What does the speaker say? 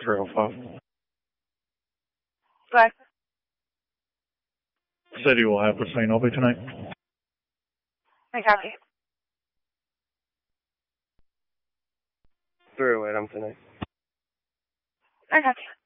305. What? City will have St. Albie tonight. I copy. 308, I'm tonight. I copy.